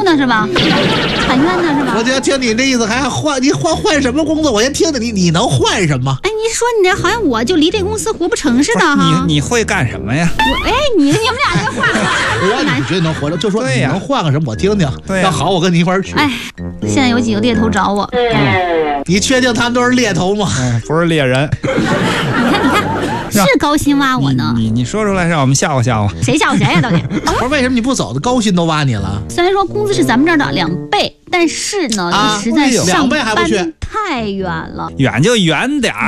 呢是吧？喊冤呢是吧？ 我就要听你这意思，还换你换什么工作？我先听听你能换什么？ 哎，你说你这好像我就离这公司活不成似的哈。 你会干什么呀？ 你们俩这话， 你觉得能活着，就说你能换个什么，我听听。 对呀， 要好我跟你一块儿去。 哎，现在有几个猎头找我。 你确定他们都是猎头吗？ 不是猎人。 你看，是高薪挖我呢。 你说出来让我们吓唬吓唬。 谁吓唬谁呀？到底？ 不是为什么你不走的？高薪都挖你了。 虽然说工资是咱们这儿的2倍，但是呢，你实在上班太远了。 远就远点儿。